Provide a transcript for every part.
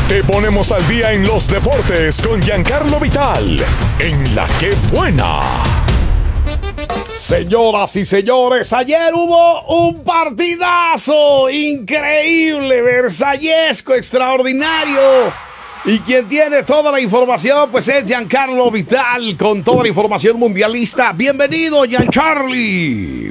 Te ponemos al día en los deportes con Giancarlo Vital, en La Que Buena. Señoras y señores, ayer hubo un partidazo increíble, versallesco, extraordinario. Y quien tiene toda la información, pues es Giancarlo Vital, con toda la información mundialista. Bienvenido, Giancarli.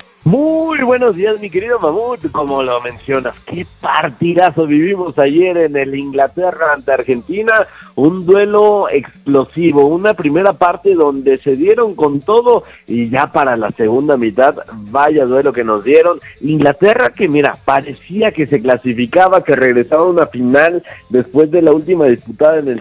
Muy buenos días, mi querido Mamut, como lo mencionas, qué partidazo vivimos ayer en el Inglaterra ante Argentina, un duelo explosivo, una primera parte donde se dieron con todo y ya para la segunda mitad, vaya duelo que nos dieron. Inglaterra que mira, parecía que se clasificaba, que regresaba a una final después de la última disputada en el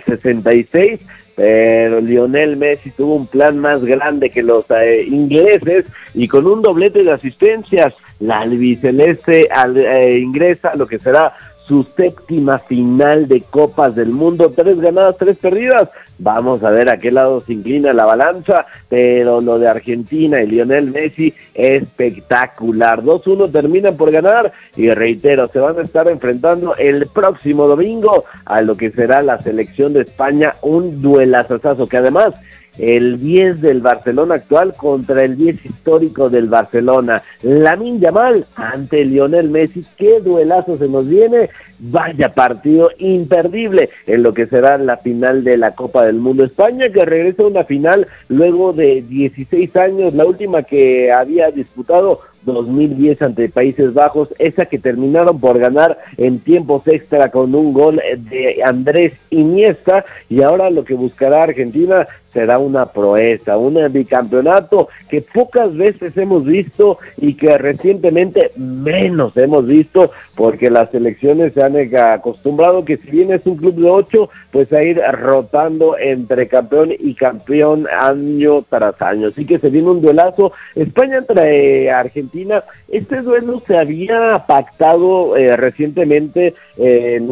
66, pero Lionel Messi tuvo un plan más grande que los ingleses y con un doblete de asistencias, la albiceleste ingresa a lo que será su séptima final de Copas del Mundo, 3 ganadas, 3 perdidas. Vamos a ver a qué lado se inclina la balanza, pero lo de Argentina y Lionel Messi, espectacular. 2-1 terminan por ganar y reitero, se van a estar enfrentando el próximo domingo a lo que será la selección de España, un duelazazazo que además el 10 del Barcelona actual contra el 10 histórico del Barcelona. Lamine Yamal ante Lionel Messi, qué duelazo se nos viene, vaya partido imperdible en lo que será la final de la Copa del Mundo. España que regresa a una final luego de 16 años, la última que había disputado 2010 ante Países Bajos, esa que terminaron por ganar en tiempos extra con un gol de Andrés Iniesta, y ahora lo que buscará Argentina será una proeza, un bicampeonato que pocas veces hemos visto y que recientemente menos hemos visto, porque las selecciones se han acostumbrado que si bien es un club de 8, pues a ir rotando entre campeón y campeón año tras año, así que se viene un duelazo. España entre Argentina, este duelo se había pactado recientemente en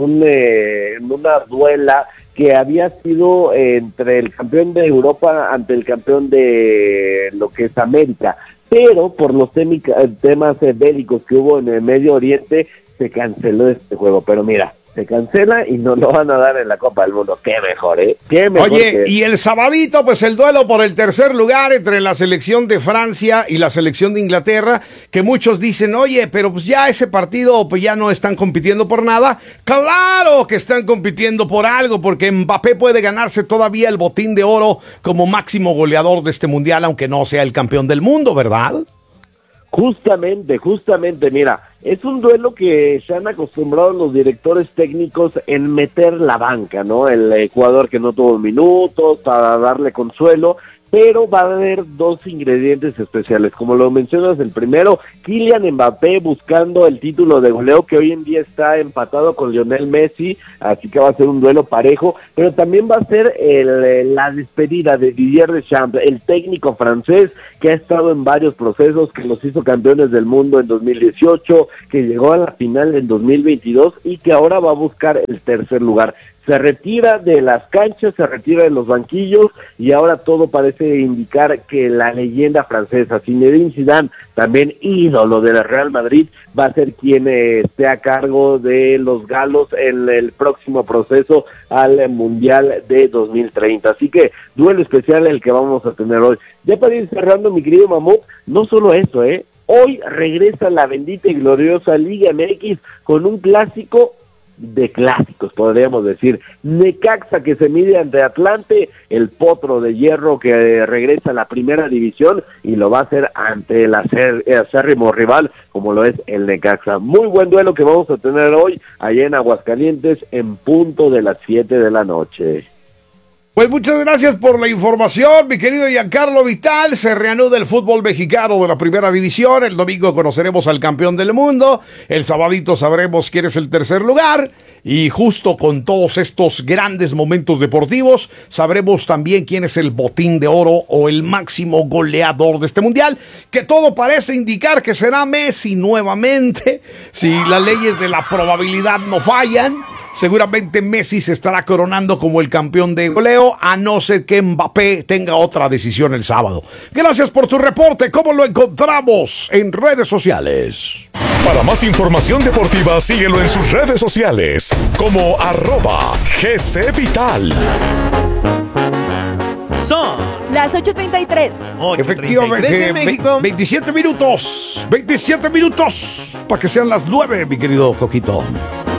una duela que había sido entre el campeón de Europa ante el campeón de lo que es América, pero por los temas bélicos que hubo en el Medio Oriente se canceló este juego, pero mira, se cancela y nos lo van a dar en la Copa del Mundo. Qué mejor, ¿eh? Qué mejor. Oye, y el sabadito, pues el duelo por el tercer lugar entre la selección de Francia y la selección de Inglaterra, que muchos dicen, oye, pero pues ya ese partido, pues ya no están compitiendo por nada. ¡Claro que están compitiendo por algo! Porque Mbappé puede ganarse todavía el botín de oro como máximo goleador de este mundial, aunque no sea el campeón del mundo, ¿verdad? Justamente, mira, es un duelo que se han acostumbrado los directores técnicos en meter la banca, ¿no? El jugador que no tuvo minutos para darle consuelo, pero va a haber dos ingredientes especiales, como lo mencionas. El primero, Kylian Mbappé buscando el título de goleo, que hoy en día está empatado con Lionel Messi, así que va a ser un duelo parejo, pero también va a ser la despedida de Didier Deschamps, el técnico francés que ha estado en varios procesos, que los hizo campeones del mundo en 2018, que llegó a la final en 2022 y que ahora va a buscar el tercer lugar. Se retira de las canchas, se retira de los banquillos y ahora todo parece indicar que la leyenda francesa, Zinedine Zidane, también ídolo del Real Madrid, va a ser quien esté a cargo de los galos en el próximo proceso al Mundial de 2030. Así que duelo especial el que vamos a tener hoy. Ya para ir cerrando, mi querido Mamut, no solo eso, hoy regresa la bendita y gloriosa Liga MX con un clásico de clásicos, podríamos decir. Necaxa que se mide ante Atlante, el Potro de Hierro que regresa a la primera división y lo va a hacer ante el acérrimo rival como lo es el Necaxa. Muy buen duelo que vamos a tener hoy allá en Aguascalientes en punto de las 7 de la noche. Pues muchas gracias por la información, mi querido Giancarlo Vital. Se reanuda el fútbol mexicano de la primera división. El domingo conoceremos al campeón del mundo. El sabadito sabremos quién es el tercer lugar. Y justo con todos estos grandes momentos deportivos, sabremos también quién es el botín de oro o el máximo goleador de este mundial. Que todo parece indicar que será Messi nuevamente, si las leyes de la probabilidad no fallan. seguramente Messi se estará coronando como el campeón de goleo, a no ser que Mbappé tenga otra decisión el sábado. Gracias por tu reporte. ¿Cómo lo encontramos en redes sociales? Para más información deportiva, síguelo en sus redes sociales como @GCVital. Son las 8:33. 8:33 Efectivamente, en México. 27 minutos para que sean las 9, mi querido Coquito.